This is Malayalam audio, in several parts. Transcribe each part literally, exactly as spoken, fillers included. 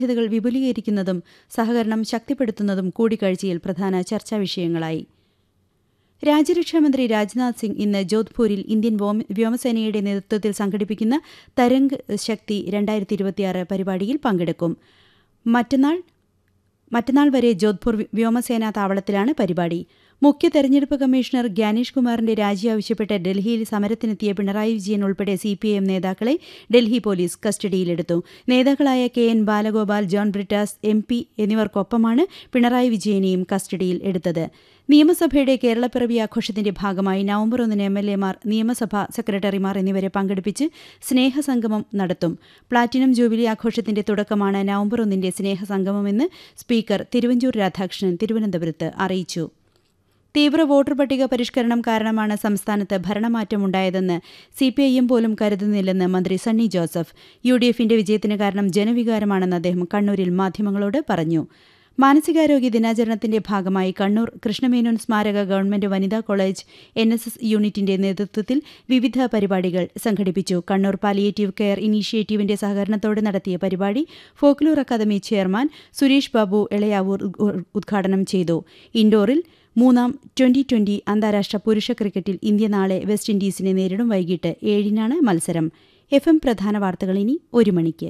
സാധ്യതകൾ വിപുലീകരിക്കുന്നതും സഹകരണം ശക്തിപ്പെടുത്തുന്നതും കൂടിക്കാഴ്ചയിൽ പ്രധാന ചർച്ചാ വിഷയങ്ങളായി. രാജ്യരക്ഷാമന്ത്രി രാജ്നാഥ് സിംഗ് ഇന്ന് ജോധ്പൂരിൽ ഇന്ത്യൻ വ്യോമസേനയുടെ നേതൃത്വത്തിൽ സംഘടിപ്പിക്കുന്ന തരംഗ് ശക്തി രണ്ടായിരത്തി ഇരുപത്തിയാറ് പരിപാടിയിൽ പങ്കെടുക്കും. മറ്റന്നാൾ മറ്റന്നാൾ വരെ ജോധ്പൂർ വ്യോമസേനാ താവളത്തിലാണ് പരിപാടി. മുഖ്യ തെരഞ്ഞെടുപ്പ് കമ്മീഷണർ ഗ്യാനേഷ് കുമാറിന്റെ രാജി ആവശ്യപ്പെട്ട് ഡൽഹിയിൽ സമരത്തിനെത്തിയ പിണറായി വിജയൻ ഉൾപ്പെടെ സിപിഐഎം നേതാക്കളെ ഡൽഹി പോലീസ് കസ്റ്റഡിയിലെടുത്തു. നേതാക്കളായ K N Balagopal, John Brittas M P എന്നിവർക്കൊപ്പമാണ് Pinarayi വിജയനെയും കസ്റ്റഡിയിൽ എടുത്തത്. നിയമസഭയുടെ കേരളപ്പിറവി ആഘോഷത്തിന്റെ ഭാഗമായി നവംബർ ഒന്നിന് എം എൽ എമാർ, നിയമസഭാ സെക്രട്ടറിമാർ എന്നിവരെ പങ്കെടുപ്പിച്ച് സ്നേഹസംഗമം നടത്തും. പ്ലാറ്റിനം ജൂബിലി ആഘോഷത്തിന്റെ തുടക്കമാണ് നവംബർ ഒന്നിന്റെ സ്നേഹസംഗമമെന്ന് സ്പീക്കർ തിരുവഞ്ചൂർ രാധാകൃഷ്ണൻ തിരുവനന്തപുരത്ത് അറിയിച്ചു. തീവ്ര വോട്ടർ പട്ടിക പരിഷ്കരണം കാരണമാണ് സംസ്ഥാനത്ത് ഭരണമാറ്റമുണ്ടായതെന്ന് സിപിഐഎം പോലും കരുതുന്നില്ലെന്ന് മന്ത്രി സണ്ണി ജോസഫ്. യു ഡി എഫിന്റെ വിജയത്തിന് കാരണം ജനവികാരമാണെന്ന് അദ്ദേഹം കണ്ണൂരിൽ മാധ്യമങ്ങളോട് പറഞ്ഞു. മാനസികാരോഗ്യ ദിനാചരണത്തിന്റെ ഭാഗമായി കണ്ണൂർ കൃഷ്ണമേനോൻ സ്മാരക ഗവൺമെന്റ് വനിതാ കോളേജ് എൻ എസ് എസ് യൂണിറ്റിന്റെ നേതൃത്വത്തിൽ വിവിധ പരിപാടികൾ സംഘടിപ്പിച്ചു. കണ്ണൂർ പാലിയേറ്റീവ് കെയർ ഇനീഷ്യേറ്റീവിന്റെ സഹകരണത്തോടെ നടത്തിയ പരിപാടി folklore academy chairman Suresh Babu Elayavoor ഉദ്ഘാടനം ചെയ്തു. ഇൻഡോറിൽ മൂന്നാം ട്വന്റി ട്വന്റി അന്താരാഷ്ട്ര പുരുഷ ക്രിക്കറ്റിൽ ഇന്ത്യ നാളെ വെസ്റ്റ് ഇൻഡീസിനെ നേരിടും. വൈകിട്ട് ഏഴിനാണ് മത്സരം. എഫ് എം പ്രധാന വാർത്തകൾ ഇനി ഒരു മണിക്ക്.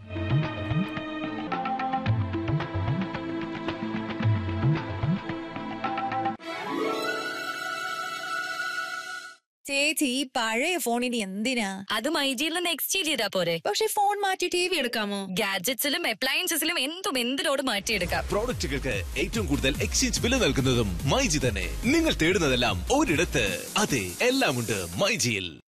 ചേച്ചി ഈ പഴയ ഫോണിന് എന്തിനാ? അത് മൈജിയിൽ നിന്ന് എക്സ്ചേഞ്ച് ചെയ്താ പോരെ. പക്ഷെ ഫോൺ മാറ്റി ടി വി എടുക്കാമോ? ഗാഡ്ജറ്റ്സിലും അപ്ലയൻസസിലും എന്തും എന്തിനോട് മാറ്റിയെടുക്കാം. പ്രോഡക്റ്റുകൾക്ക് ഏറ്റവും കൂടുതൽ എക്സ്ചേഞ്ച് വില നൽകുന്നതും മൈജി തന്നെ. നിങ്ങൾ തേടുന്നതെല്ലാം ഒരിടത്ത്. അതെ, എല്ലാം ഉണ്ട് മൈജിയിൽ.